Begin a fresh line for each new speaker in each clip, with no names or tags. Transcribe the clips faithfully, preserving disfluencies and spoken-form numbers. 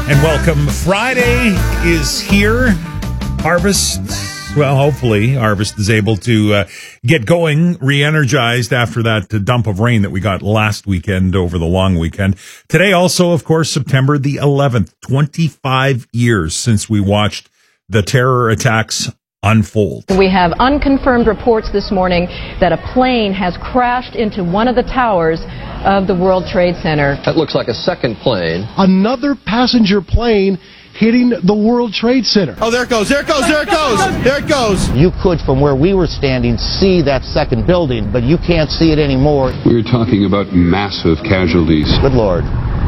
And welcome. Friday is here. Harvest, well, hopefully Harvest is able to uh, get going, re-energized after that uh, dump of rain that we got last weekend over the long weekend. Today also, of course, September the eleventh, twenty-five years since we watched the terror attacks unfold.
We have unconfirmed reports this morning that a plane has crashed into one of the towers of the World Trade Center.
That looks like a second plane.
Another passenger plane hitting the World Trade Center.
Oh, there it goes, there it goes, there it goes, there it goes.
You could, from where we were standing, see that second building, but you can't see it anymore.
We're talking about massive casualties.
Good Lord.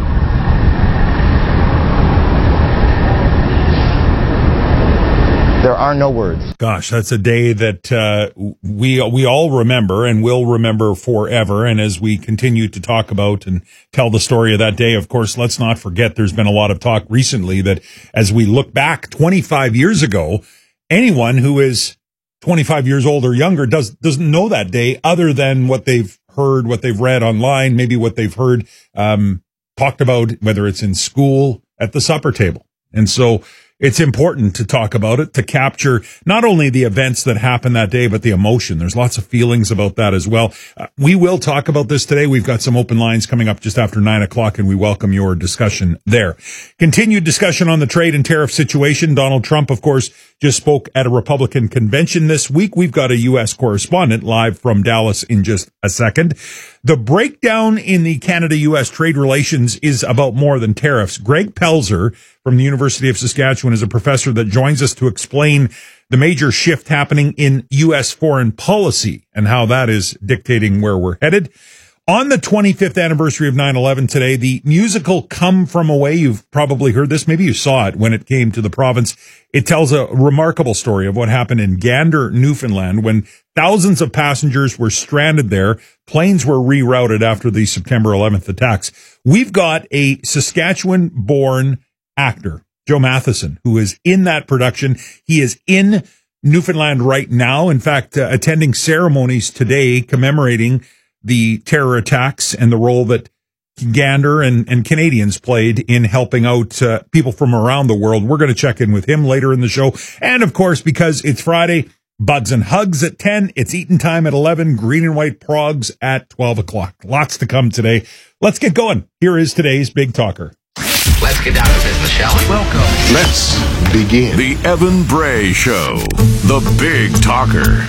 There are no words.
Gosh, that's a day that uh, we we all remember and will remember forever. And as we continue to talk about and tell the story of that day, of course, let's not forget there's been a lot of talk recently that as we look back twenty-five years ago, anyone who is twenty-five years old or younger does, doesn't know that day other than what they've heard, what they've read online, maybe what they've heard um, talked about, whether it's in school, at the supper table. And so it's important to talk about it, to capture not only the events that happened that day, but the emotion. There's lots of feelings about that as well. Uh, we will talk about this today. We've got some open lines coming up just after nine o'clock, and we welcome your discussion there. Continued discussion on the trade and tariff situation. Donald Trump, of course, just spoke at a Republican convention this week. We've got a U S correspondent live from Dallas in just a second. The breakdown in the Canada-U S trade relations is about more than tariffs. Greg Pelzer from the University of Saskatchewan is a professor that joins us to explain the major shift happening in U S foreign policy and how that is dictating where we're headed. On the twenty-fifth anniversary of nine eleven today, the musical Come From Away, you've probably heard this, maybe you saw it when it came to the province. It tells a remarkable story of what happened in Gander, Newfoundland, when thousands of passengers were stranded there. Planes were rerouted after the September eleventh attacks. We've got a Saskatchewan-born actor, Joe Matheson, who is in that production. He is in Newfoundland right now. In fact, uh, attending ceremonies today commemorating the terror attacks and the role that Gander and, and Canadians played in helping out uh, people from around the world. We're going to check in with him later in the show. And of course, because it's Friday, Bugs and Hugs at ten, it's Eating Time at eleven, Green and White Progs at twelve o'clock. Lots to come today. Let's get going. Here is today's Big Talker.
Let's get down to business, shall we?
Welcome.
Let's begin.
The Evan Bray Show, the Big Talker.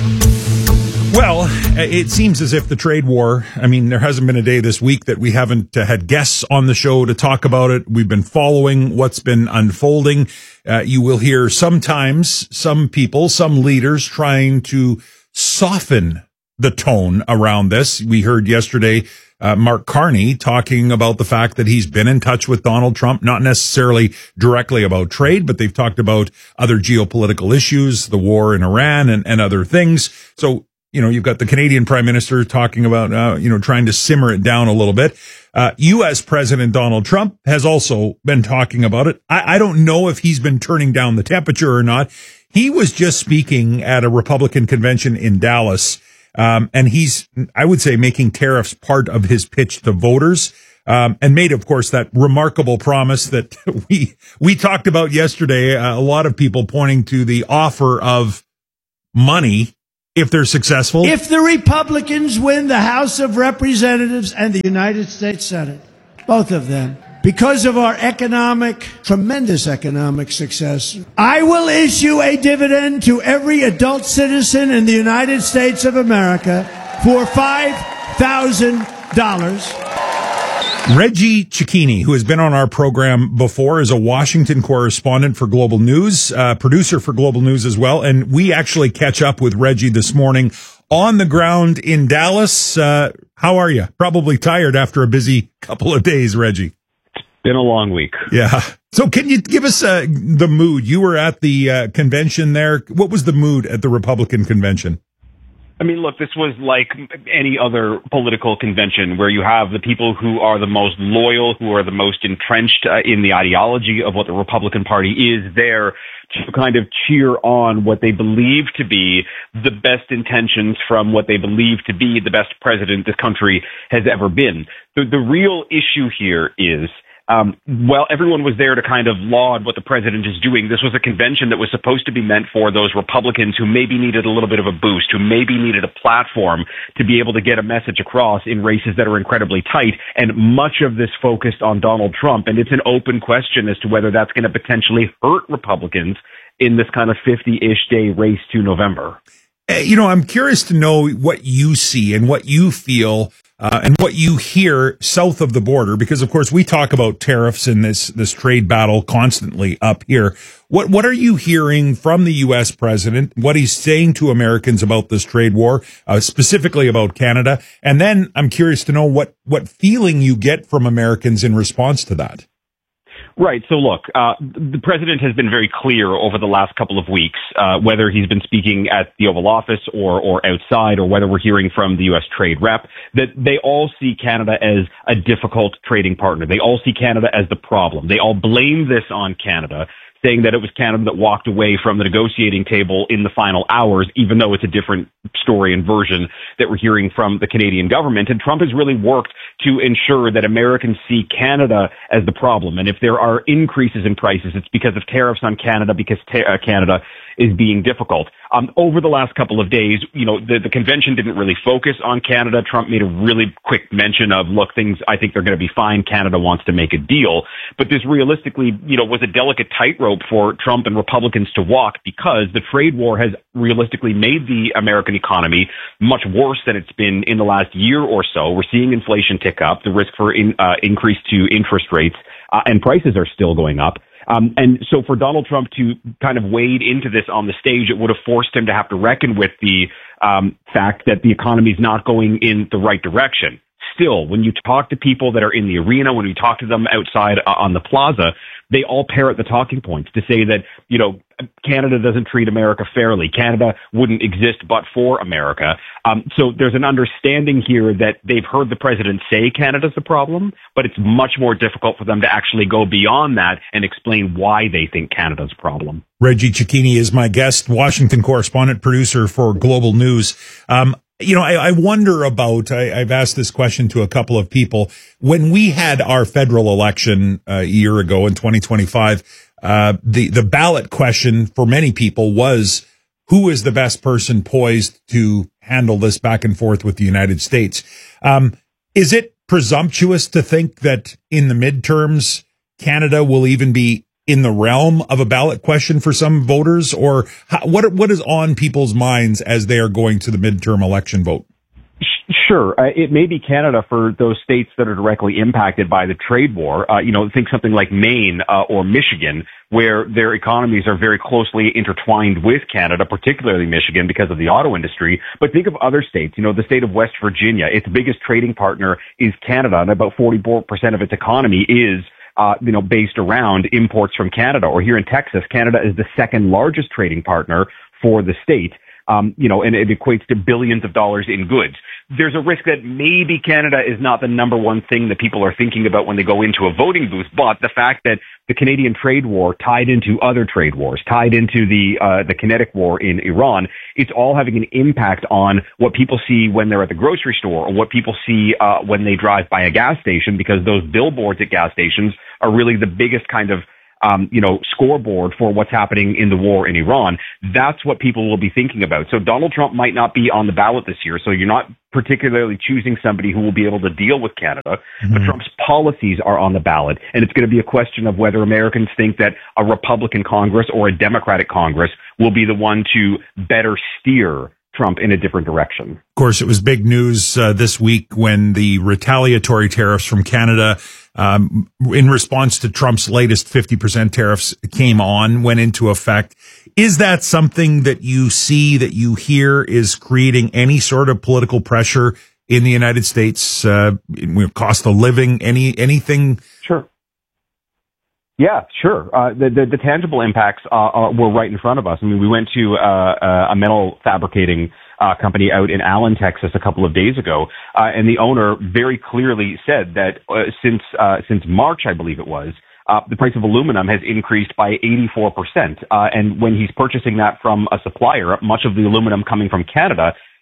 Well, it seems as if the trade war, I mean, there hasn't been a day this week that we haven't uh, had guests on the show to talk about it. We've been following what's been unfolding. Uh, you will hear sometimes some people, some leaders trying to soften the tone around this. We heard yesterday uh, Mark Carney talking about the fact that he's been in touch with Donald Trump, not necessarily directly about trade, but they've talked about other geopolitical issues, the war in Iran and, and other things. So, you know, you've got the Canadian Prime Minister talking about, uh, you know, trying to simmer it down a little bit. Uh, U S President Donald Trump has also been talking about it. I, I don't know if he's been turning down the temperature or not. He was just speaking at a Republican convention in Dallas, um, and he's, I would say, making tariffs part of his pitch to voters, um, and made, of course, that remarkable promise that we we talked about yesterday. Uh, a lot of people pointing to the offer of money if they're successful.
If the Republicans win the House of Representatives and the United States Senate, both of them, because of our economic, tremendous economic success, I will issue a dividend to every adult citizen in the United States of America for five thousand dollars.
Reggie Cecchini, who has been on our program before, is a Washington correspondent for Global News, uh, producer for Global News as well. And we actually catch up with Reggie this morning on the ground in Dallas. Uh, how are you? Probably tired after a busy couple of days, Reggie.
Been a long week.
Yeah. So can you give us uh, the mood? You were at the uh, convention there. What was the mood at the Republican convention?
I mean, look, this was like any other political convention where you have the people who are the most loyal, who are the most entrenched uh, in the ideology of what the Republican Party is there to kind of cheer on what they believe to be the best intentions from what they believe to be the best president this country has ever been. The, the real issue here is Um, while everyone was there to kind of laud what the president is doing, this was a convention that was supposed to be meant for those Republicans who maybe needed a little bit of a boost, who maybe needed a platform to be able to get a message across in races that are incredibly tight. And much of this focused on Donald Trump. And it's an open question as to whether that's going to potentially hurt Republicans in this kind of fifty-ish day race to November.
You know, I'm curious to know what you see and what you feel uh, and what you hear south of the border, because, of course, we talk about tariffs and this this trade battle constantly up here. What what are you hearing from the U S president, what he's saying to Americans about this trade war, uh, specifically about Canada? And then I'm curious to know what, what feeling you get from Americans in response to that.
Right. So look, uh, the president has been very clear over the last couple of weeks, uh, whether he's been speaking at the Oval Office or, or outside, or whether we're hearing from the U S trade rep, that they all see Canada as a difficult trading partner. They all see Canada as the problem. They all blame this on Canada, saying that it was Canada that walked away from the negotiating table in the final hours, even though it's a different story and version that we're hearing from the Canadian government. And Trump has really worked to ensure that Americans see Canada as the problem. And if there are increases in prices, it's because of tariffs on Canada, because ta- uh, Canada is being difficult. Um, over the last couple of days, you know, the, the convention didn't really focus on Canada. Trump made a really quick mention of, look, things, I think they're going to be fine. Canada wants to make a deal. But this realistically, you know, was a delicate tightrope for Trump and Republicans to walk, because the trade war has realistically made the American economy much worse than it's been in the last year or so. We're seeing inflation tick up, the risk for in, uh, increase to interest rates, uh, and prices are still going up. Um, and so for Donald Trump to kind of wade into this on the stage, it would have forced him to have to reckon with the um, fact that the economy is not going in the right direction. Still, when you talk to people that are in the arena, when you talk to them outside uh, on the plaza, they all parrot the talking points to say that, you know, Canada doesn't treat America fairly. Canada wouldn't exist but for America. Um, so there's an understanding here that they've heard the president say Canada's the problem, but it's much more difficult for them to actually go beyond that and explain why they think Canada's a problem.
Reggie Cecchini is my guest, Washington correspondent, producer for Global News. Um, You know, I, I wonder about, I, I've asked this question to a couple of people. When we had our federal election uh, a year ago in twenty twenty-five, uh, the, the ballot question for many people was, who is the best person poised to handle this back and forth with the United States? Um, is it presumptuous to think that in the midterms, Canada will even be in the realm of a ballot question for some voters, or how, what what is on people's minds as they are going to the midterm election vote?
Sure. Uh, it may be Canada for those states that are directly impacted by the trade war. Uh, you know, think something like Maine uh, or Michigan, where their economies are very closely intertwined with Canada, particularly Michigan because of the auto industry. But think of other states. You know, the state of West Virginia, its biggest trading partner is Canada, and about forty-four percent of its economy is Uh, you know, based around imports from Canada. Or here in Texas, Canada is the second largest trading partner for the state. Um, you know, and it equates to billions of dollars in goods. There's a risk that maybe Canada is not the number one thing that people are thinking about when they go into a voting booth, but the fact that the Canadian trade war tied into other trade wars, tied into the uh, the kinetic war in Iran, it's all having an impact on what people see when they're at the grocery store, or what people see uh, when they drive by a gas station, because those billboards at gas stations are really the biggest kind of Um, you know, scoreboard for what's happening in the war in Iran. That's what people will be thinking about. So Donald Trump might not be on the ballot this year. So you're not particularly choosing somebody who will be able to deal with Canada, mm-hmm. but Trump's policies are on the ballot. And it's going to be a question of whether Americans think that a Republican Congress or a Democratic Congress will be the one to better steer Trump in a different direction.
Of course, it was big news uh, this week when the retaliatory tariffs from Canada, um, in response to Trump's latest fifty percent tariffs, came on, went into effect. Is that something that you see, that you hear is creating any sort of political pressure in the United States? Uh, cost of living, any anything?
Sure. Yeah, sure. Uh, the, the, the tangible impacts uh, uh, were right in front of us. I mean, we went to uh, uh, a metal fabricating uh, company out in Allen, Texas, a couple of days ago, uh, and the owner very clearly said that uh, since uh, since March, I believe it was, uh, the price of aluminum has increased by eighty-four percent. Uh, and when he's purchasing that from a supplier, much of the aluminum coming from Canada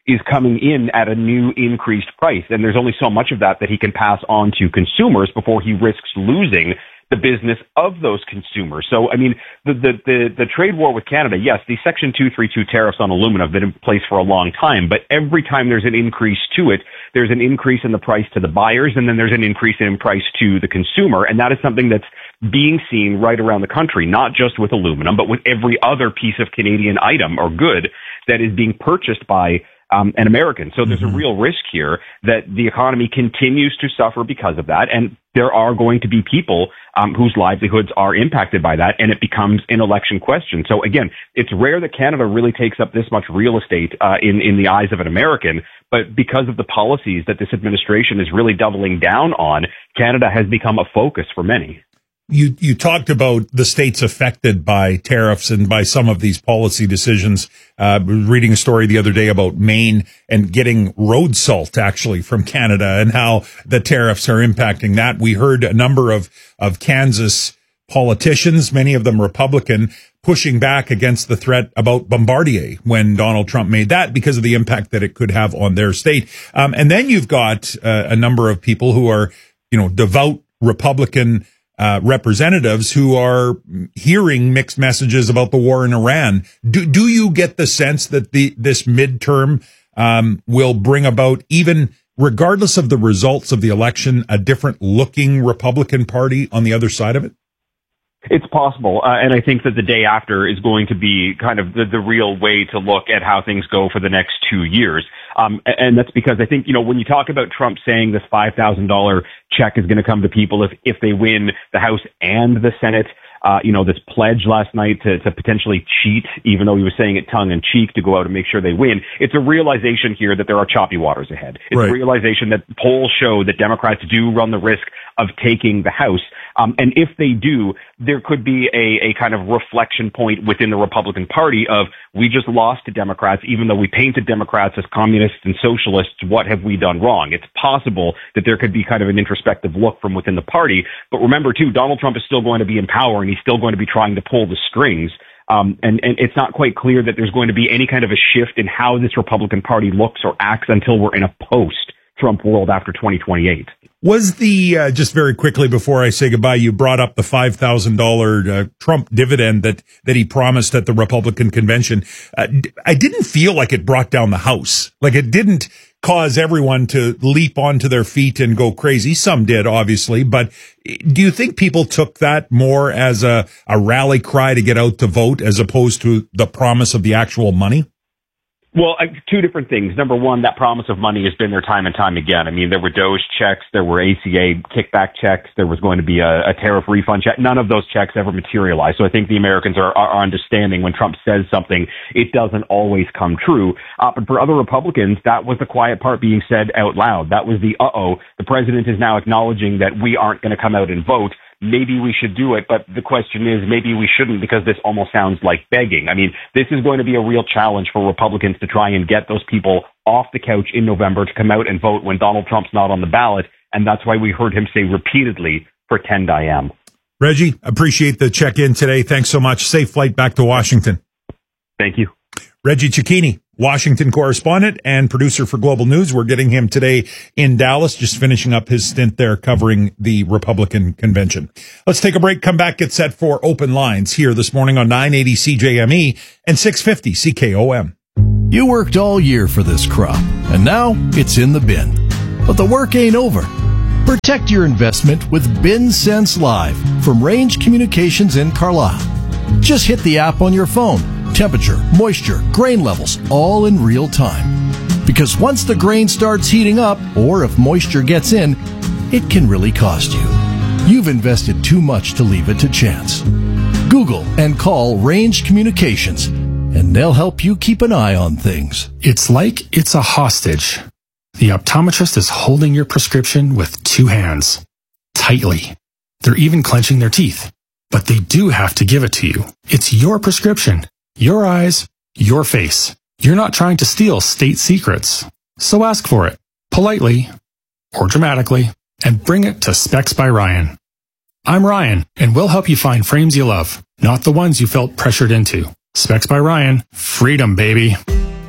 is coming in at a new increased price. And there's only so much of that that he can pass on to consumers before he risks losing the business of those consumers. So, I mean, the, the, the, the trade war with Canada, yes, the Section two thirty-two tariffs on aluminum have been in place for a long time, but every time there's an increase to it, there's an increase in the price to the buyers, and then there's an increase in price to the consumer. And that is something that's being seen right around the country, not just with aluminum, but with every other piece of Canadian item or good that is being purchased by Um, an American. So there's mm-hmm. a real risk here that the economy continues to suffer because of that. And there are going to be people um, whose livelihoods are impacted by that. And it becomes an election question. So again, it's rare that Canada really takes up this much real estate uh, in, in the eyes of an American. But because of the policies that this administration is really doubling down on, Canada has become a focus for many.
You you talked about the states affected by tariffs and by some of these policy decisions. Uh, reading a story the other day about Maine and getting road salt actually from Canada and how the tariffs are impacting that. We heard a number of, of Kansas politicians, many of them Republican, pushing back against the threat about Bombardier when Donald Trump made that because of the impact that it could have on their state. Um, and then you've got uh, a number of people who are, you know, devout Republican Uh, representatives who are hearing mixed messages about the war in Iran. Do do you get the sense that the this midterm um, will bring about, even regardless of the results of the election, a different looking Republican Party on the other side of it?
It's possible, uh, and I think that the day after is going to be kind of the, the real way to look at how things go for the next two years. Um, and that's because I think, you know, when you talk about Trump saying this five thousand dollars check is going to come to people if, if they win the House and the Senate, uh, you know, this pledge last night to, to potentially cheat, even though he was saying it tongue in cheek to go out and make sure they win. It's a realization here that there are choppy waters ahead. It's right. a realization that polls show that Democrats do run the risk of taking the House. Um, and if they do, there could be a, a kind of reflection point within the Republican Party of, we just lost to Democrats, even though we painted Democrats as communists and socialists. What have we done wrong? It's possible that there could be kind of an introspective look from within the party. But remember, too, Donald Trump is still going to be in power, and he's still going to be trying to pull the strings. Um, and, and it's not quite clear that there's going to be any kind of a shift in how this Republican Party looks or acts until we're in a post-Trump world after twenty twenty-eight.
Was the, uh, just very quickly before I say goodbye, you brought up the five thousand dollars uh, Trump dividend that, that he promised at the Republican convention. Uh, I didn't feel like it brought down the House. Like it didn't cause everyone to leap onto their feet and go crazy. Some did, obviously, but do you think people took that more as a, a rally cry to get out to vote as opposed to the promise of the actual money?
Well, uh, two different things. Number one, that promise of money has been there time and time again. I mean, there were DOGE checks, there were A C A kickback checks, there was going to be a, a tariff refund check. None of those checks ever materialized. So I think the Americans are, are understanding when Trump says something, it doesn't always come true. Uh, but for other Republicans, that was the quiet part being said out loud. That was the, uh-oh, the president is now acknowledging that we aren't going to come out and vote. Maybe we should do it, but the question is, maybe we shouldn't, because this almost sounds like begging. I mean, this is going to be a real challenge for Republicans to try and get those people off the couch in November to come out and vote when Donald Trump's not on the ballot. And that's why we heard him say repeatedly, pretend I am.
Reggie, appreciate the check-in today. Thanks so much. Safe flight back to Washington.
Thank you.
Reggie Cecchini, Washington correspondent and producer for Global News. We're getting him today in Dallas, just finishing up his stint there covering the Republican convention. Let's take a break, come back, get set for Open Lines here this morning on nine eighty C J M E and six fifty C K O M.
You worked all year for this crop, and now it's in the bin. But the work ain't over. Protect your investment with BinSense Live from Range Communications in Carlisle. Just hit the app on your phone. Temperature, moisture, grain levels, all in real time. Because once the grain starts heating up, or if moisture gets in, it can really cost you. You've invested too much to leave it to chance. Google and call Range Communications, and they'll help you keep an eye on things.
It's like it's a hostage. The optometrist is holding your prescription with two hands, tightly. They're even clenching their teeth. But they do have to give it to you. It's your prescription. Your eyes, your face. You're not trying to steal state secrets. So ask for it, politely or dramatically, and bring it to Specs by Ryan. I'm Ryan, and we'll help you find frames you love, not the ones you felt pressured into. Specs by Ryan, freedom, baby.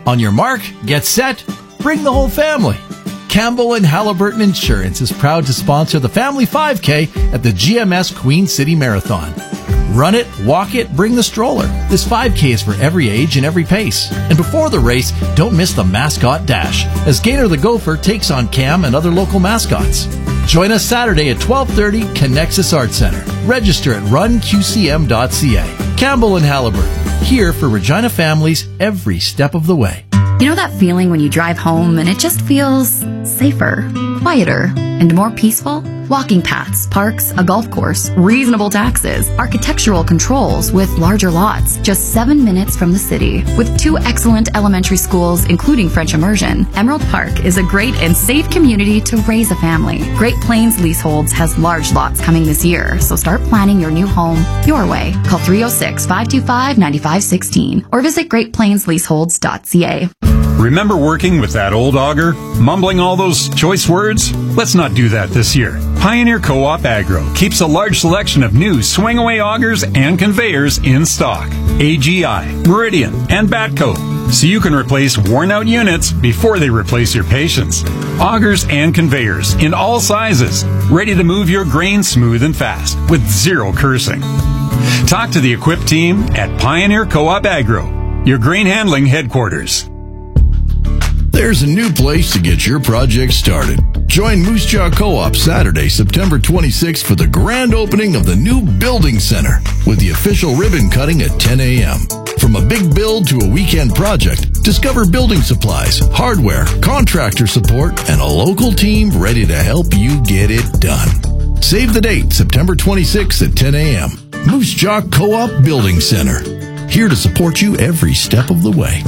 On your mark, get set, bring the whole family. Campbell and Halliburton Insurance is proud to sponsor the Family five K at the G M S Queen City Marathon. Run it, walk it, bring the stroller. This five K is for every age and every pace. And before the race, don't miss the mascot dash, as Gator the Gopher takes on Cam and other local mascots. Join us Saturday at twelve thirty, Connexus Arts Center. Register at run q c m dot c a. Campbell and Halliburton, here for Regina families every step of the way.
You know that feeling when you drive home and it just feels safer, quieter, and more peaceful? Walking paths, parks, a golf course, reasonable taxes, architectural controls with larger lots, just seven minutes from the city. With two excellent elementary schools, including French immersion, Emerald Park is a great and safe community to raise a family. Great Plains Leaseholds has large lots coming this year, so start planning your new home your way. Call three oh six, five two five, nine five one six or visit great plains leaseholds dot c a.
Remember working with that old auger? Mumbling all those choice words? Let's not do that this year. Pioneer Co-op Agro keeps a large selection of new swing-away augers and conveyors in stock. A G I, Meridian, and Batco. So you can replace worn-out units before they replace your patience. Augers and conveyors in all sizes, ready to move your grain smooth and fast with zero cursing. Talk to the equipped team at Pioneer Co-op Agro, your grain handling headquarters.
There's a new place to get your project started. Join Moose Jaw Co-op Saturday, September twenty-sixth for the grand opening of the new Building Center with the official ribbon cutting at ten a.m. From a big build to a weekend project, discover building supplies, hardware, contractor support, and a local team ready to help you get it done. Save the date, September twenty-sixth at ten a.m. Moose Jaw Co-op Building Center. Here to support you every step of the way.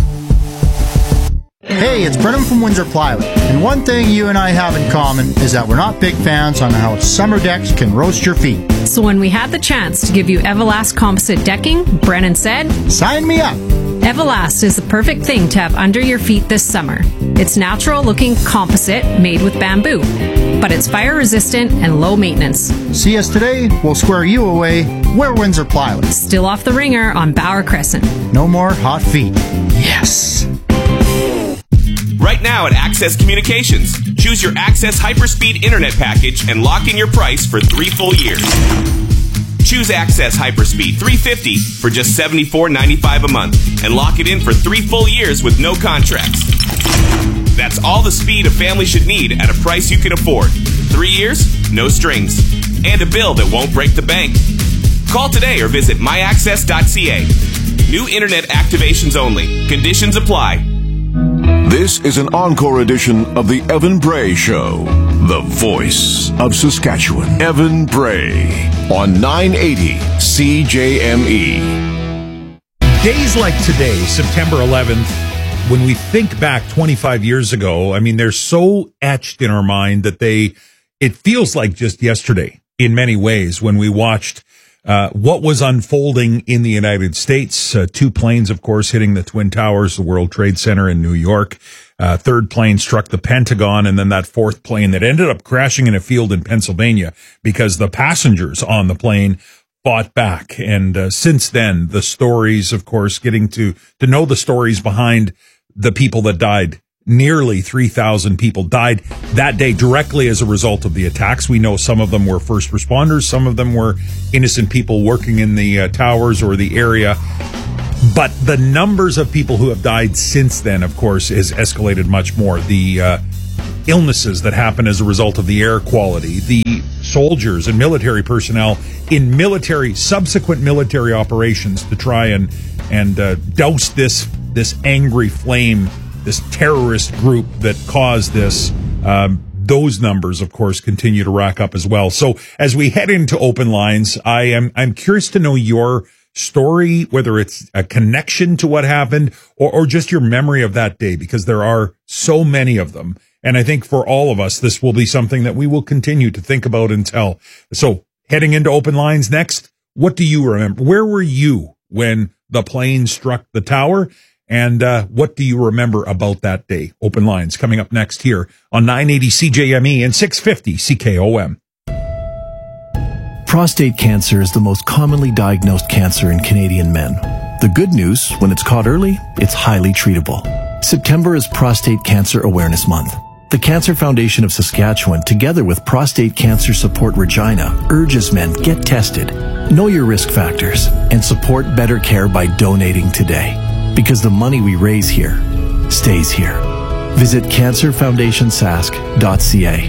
Hey, it's Brennan from Windsor Plywood, and one thing you and I have in common is that we're not big fans on how summer decks can roast your feet.
So when we had the chance to give you Everlast composite decking, Brennan said,
"Sign me up."
Everlast is the perfect thing to have under your feet this summer. It's natural-looking composite made with bamboo, but it's fire-resistant and low maintenance.
See us today, we'll square you away. We're Windsor Plywood.
Still off the ringer on Bauer Crescent.
No more hot feet. Yes.
Right now at Access Communications, choose your Access Hyperspeed Internet package and lock in your price for three full years. Choose Access Hyperspeed three fifty for just seventy-four ninety-five a month and lock it in for three full years with no contracts. That's all the speed a family should need at a price you can afford. Three years, no strings, and a bill that won't break the bank. Call today or visit my access dot c a. New Internet activations only. Conditions apply.
This is an encore edition of the Evan Bray Show, the voice of Saskatchewan. Evan Bray on nine eighty C J M E.
Days like today, September eleventh, when we think back twenty-five years ago, I mean, they're so etched in our mind that they, it feels like just yesterday in many ways when we watched Uh, what was unfolding in the United States. Uh, two planes, of course, hitting the Twin Towers, the World Trade Center in New York. Uh, third plane struck the Pentagon, and then that fourth plane that ended up crashing in a field in Pennsylvania because the passengers on the plane fought back. And uh, since then, the stories, of course, getting to, to know the stories behind the people that died. Nearly three thousand people died that day directly as a result of the attacks. We know some of them were first responders. Some of them were innocent people working in the uh, towers or the area. But the numbers of people who have died since then, of course, has escalated much more. The uh, illnesses that happen as a result of the air quality, the soldiers and military personnel in military, subsequent military operations to try and, and uh, douse this, this angry flame, this terrorist group that caused this, um, those numbers, of course, continue to rack up as well. So as we head into open lines, I am, I'm curious to know your story, whether it's a connection to what happened or, or just your memory of that day, because there are so many of them. And I think for all of us, this will be something that we will continue to think about and tell. So heading into open lines next, what do you remember? Where were you when the plane struck the tower? And uh, what do you remember about that day? Open lines coming up next here on nine eighty C J M E and six fifty C K O M.
Prostate cancer is the most commonly diagnosed cancer in Canadian men. The good news, when it's caught early, it's highly treatable. September is Prostate Cancer Awareness Month. The Cancer Foundation of Saskatchewan, together with Prostate Cancer Support Regina, urges men get tested, know your risk factors, and support better care by donating today. Because the money we raise here stays here. Visit cancer foundation sask dot c a.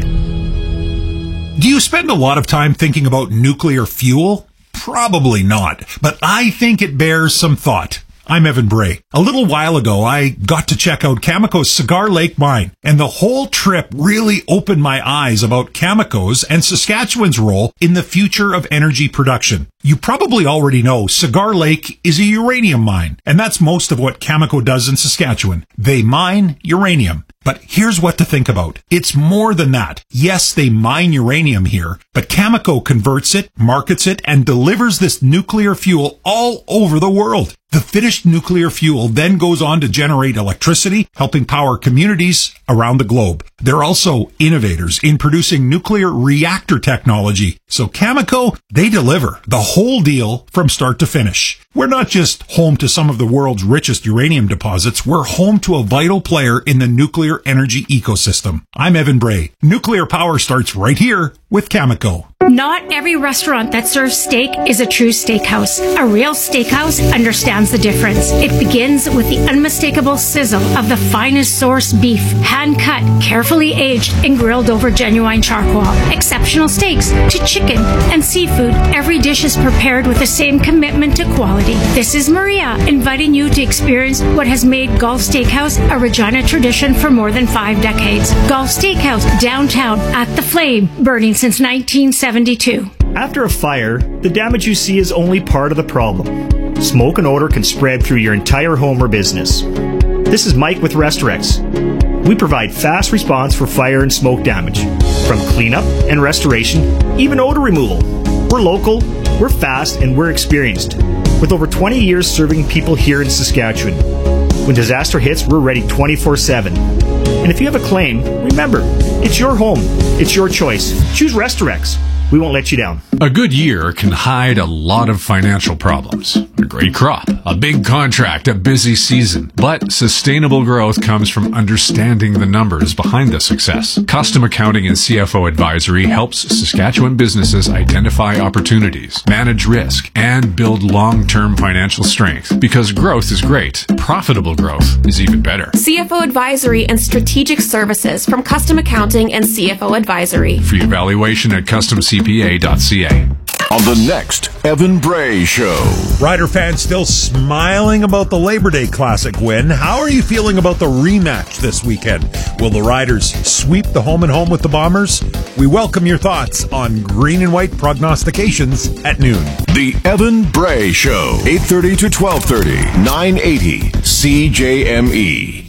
Do you spend a lot of time thinking about nuclear fuel? Probably not, but I think it bears some thought. I'm Evan Bray. A little while ago, I got to check out Cameco's Cigar Lake mine, and the whole trip really opened my eyes about Cameco's and Saskatchewan's role in the future of energy production. You probably already know Cigar Lake is a uranium mine, and that's most of what Cameco does in Saskatchewan. They mine uranium. But here's what to think about. It's more than that. Yes, they mine uranium here, but Cameco converts it, markets it, and delivers this nuclear fuel all over the world. The finished nuclear fuel then goes on to generate electricity, helping power communities around the globe. They're also innovators in producing nuclear reactor technology. So Cameco, they deliver the whole deal from start to finish. We're not just home to some of the world's richest uranium deposits, we're home to a vital player in the nuclear energy ecosystem. I'm Evan Bray. Nuclear power starts right here with Cameco.
Not every restaurant that serves steak is a true steakhouse. A real steakhouse understands the difference. It begins with the unmistakable sizzle of the finest source beef, hand-cut, carefully aged, and grilled over genuine charcoal. Exceptional steaks to chicken and seafood. Every dish is prepared with the same commitment to quality. This is Maria, inviting you to experience what has made Gulf Steakhouse a Regina tradition for more than five decades. Gulf Steakhouse, downtown, at the Flame, burning since nineteen seventy-two.
After a fire, the damage you see is only part of the problem. Smoke and odor can spread through your entire home or business. This is Mike with Restorex. We provide fast response for fire and smoke damage, from cleanup and restoration, even odor removal. We're local, we're fast, and we're experienced, with over twenty years serving people here in Saskatchewan. When disaster hits, we're ready twenty-four seven. And if you have a claim, remember, it's your home, it's your choice. Choose Restorex. We won't let you down.
A good year can hide a lot of financial problems. A great crop, a big contract, a busy season. But sustainable growth comes from understanding the numbers behind the success. Custom Accounting and C F O Advisory helps Saskatchewan businesses identify opportunities, manage risk, and build long-term financial strength. Because growth is great, profitable growth is even better.
C F O Advisory and Strategic Services from Custom Accounting and C F O Advisory.
Free evaluation at custom c p a dot c a.
On the next Evan Bray Show.
Rider fans still smiling about the Labor Day Classic win. How are you feeling about the rematch this weekend? Will the Riders sweep the home and home with the Bombers? We welcome your thoughts on Green and White prognostications at noon.
The Evan Bray Show, eight thirty to twelve thirty, nine eighty C J M E.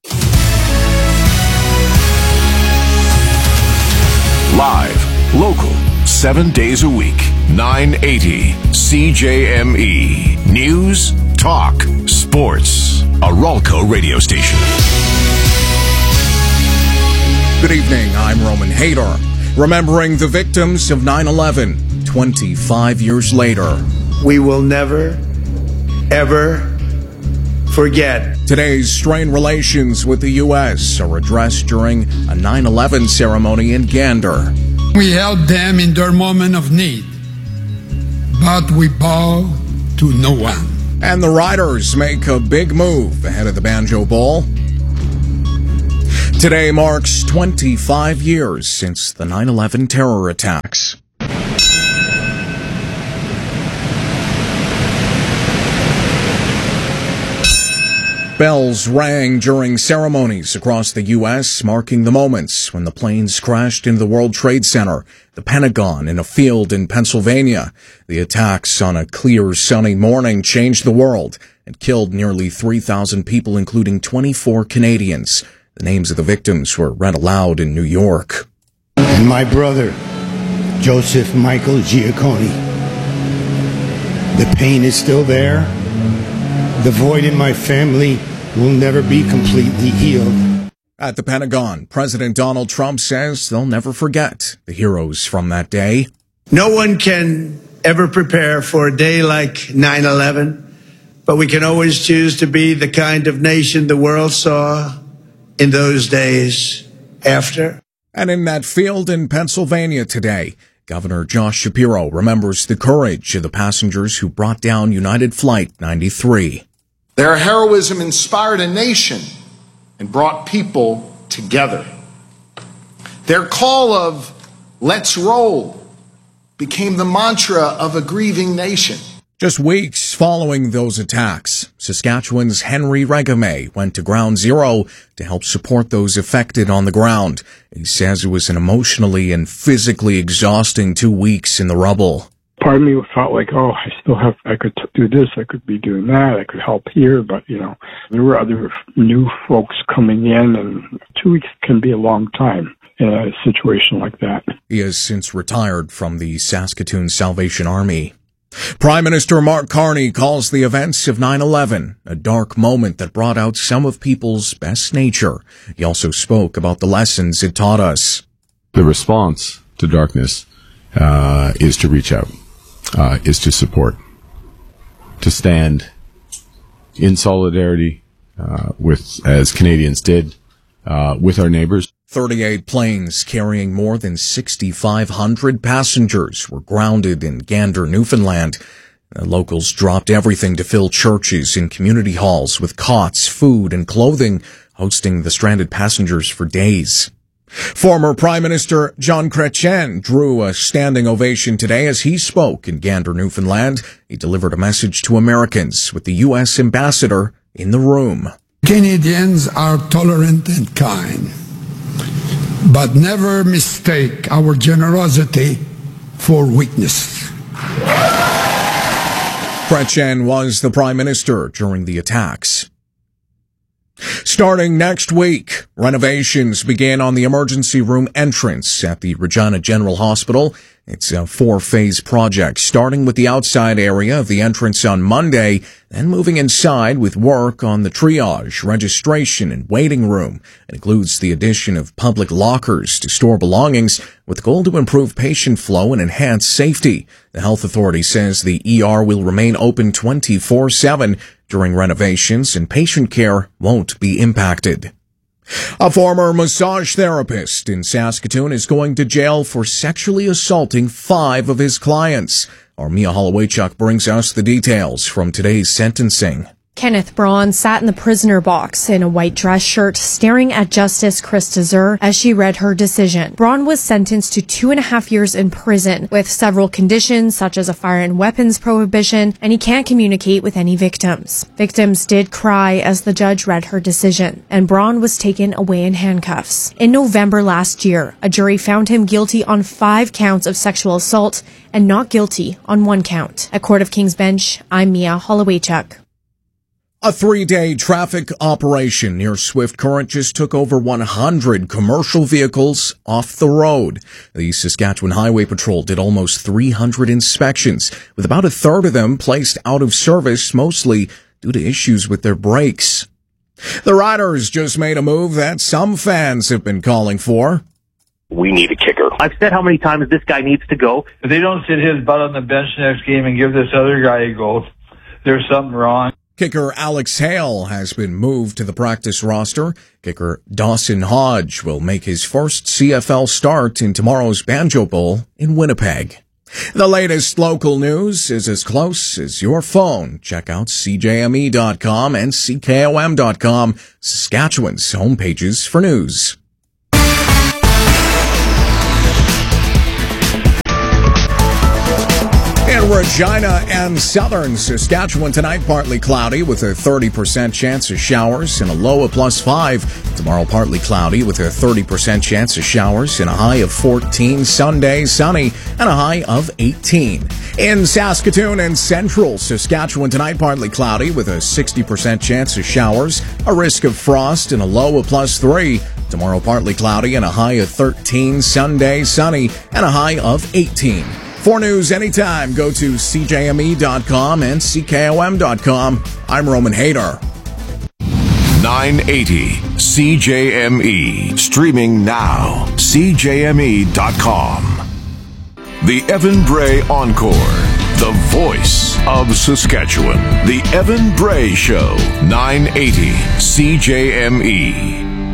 Live, local, seven days a week, nine eighty C J M E. News, talk, sports. A Ralco radio station.
Good evening, I'm Roman Hader. Remembering the victims of nine eleven, twenty-five years later.
We will never, ever forget.
Today's strained relations with the U S are addressed during a nine eleven ceremony in Gander.
We helped them in their moment of need, but we bow to no one.
And the Riders make a big move ahead of the Banjo Bowl. Today marks twenty-five years since the nine eleven terror attacks. Bells rang during ceremonies across the U S, marking the moments when the planes crashed into the World Trade Center, the Pentagon, and a field in Pennsylvania. The attacks on a clear, sunny morning changed the world and killed nearly three thousand people, including twenty-four Canadians. The names of the victims were read aloud in New York.
And my brother, Joseph Michael Giacconi. The pain is still there. The void in my family will never be completely healed.
At the Pentagon, President Donald Trump says they'll never forget the heroes from that day.
No one can ever prepare for a day like nine eleven, But we can always choose to be the kind of nation the world saw in those days after.
And in that field in Pennsylvania today, Governor Josh Shapiro remembers the courage of the passengers who brought down United Flight ninety-three.
Their heroism inspired a nation and brought people together. Their call of "Let's roll" became the mantra of a grieving nation.
Just weeks following those attacks, Saskatchewan's Henry Regame went to Ground Zero to help support those affected on the ground. He says it was an emotionally and physically exhausting two weeks in the rubble.
Part of me felt like, oh, I still have, I could do this, I could be doing that, I could help here, but, you know, there were other new folks coming in, and two weeks can be a long time in a situation like that.
He has since retired from the Saskatoon Salvation Army. Prime Minister Mark Carney calls the events of nine eleven a dark moment that brought out some of people's best nature. He also spoke about the lessons it taught us.
The response to darkness uh, is to reach out, uh, is to support, to stand in solidarity uh, with, as Canadians did, uh, with our neighbors.
thirty-eight planes carrying more than sixty-five hundred passengers were grounded in Gander, Newfoundland. The locals dropped everything to fill churches and community halls with cots, food, and clothing, hosting the stranded passengers for days. Former Prime Minister John Chrétien drew a standing ovation today as he spoke in Gander, Newfoundland. He delivered a message to Americans with the U S ambassador in the room.
Canadians are tolerant and kind, but never mistake our generosity for weakness.
Chrétien was the Prime Minister during the attacks. Starting next week, renovations begin on the emergency room entrance at the Regina General Hospital. It's a four-phase project, starting with the outside area of the entrance on Monday, then moving inside with work on the triage, registration, and waiting room. It includes the addition of public lockers to store belongings with the goal to improve patient flow and enhance safety. The health authority says the E R will remain open twenty-four seven during renovations and patient care won't be impacted. A former massage therapist in Saskatoon is going to jail for sexually assaulting five of his clients. Our Mia Holowaychuk brings us the details from today's sentencing.
Kenneth Braun sat in the prisoner box in a white dress shirt, staring at Justice Krista Zur as she read her decision. Braun was sentenced to two and a half years in prison, with several conditions such as a fire and weapons prohibition, and he can't communicate with any victims. Victims did cry as the judge read her decision, and Braun was taken away in handcuffs. In November last year, a jury found him guilty on five counts of sexual assault and not guilty on one count. At Court of King's Bench, I'm Mia Holowaychuk.
A three-day traffic operation near Swift Current just took over one hundred commercial vehicles off the road. The Saskatchewan Highway Patrol did almost three hundred inspections, with about a third of them placed out of service, mostly due to issues with their brakes. The Riders just made a move that some fans have been calling for.
We need a kicker. I've said how many times this guy needs to go.
If they don't sit his butt on the bench next game and give this other guy a go, there's something wrong.
Kicker Alex Hale has been moved to the practice roster. Kicker Dawson Hodge will make his first C F L start in tomorrow's Banjo Bowl in Winnipeg. The latest local news is as close as your phone. Check out C J M E dot com and C K O M dot com, Saskatchewan's homepages for news. In Regina and southern Saskatchewan tonight, partly cloudy with a thirty percent chance of showers and a low of plus five. Tomorrow, partly cloudy with a thirty percent chance of showers and a high of fourteen. Sunday, sunny and a high of eighteen. In Saskatoon and central Saskatchewan tonight, partly cloudy with a sixty percent chance of showers, a risk of frost and a low of plus three. Tomorrow, partly cloudy and a high of thirteen. Sunday, sunny and a high of eighteen. For news anytime, go to C J M E dot com and C K O M dot com. I'm Roman Hayter.
nine eighty C J M E. Streaming now. C J M E dot com. The Evan Bray Encore. the voice of Saskatchewan. The Evan Bray Show, nine eighty C J M E.